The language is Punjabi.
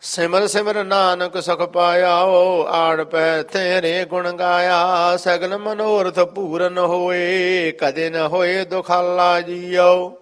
ਸਿਮਰ ਸਿਮਰ ਨਾਨਕ ਸੁਖ ਪਾਇਆਓ, ਆੜ ਪੈ ਤੇਰੇ ਗੁਣ ਗਾਇਆ। ਸਗਲ ਮਨੋਰਥ ਪੂਰਨ ਹੋਏ, ਕਦੇ ਨ ਹੋਏ ਦੁਖਾਲਾ ਜੀਓ।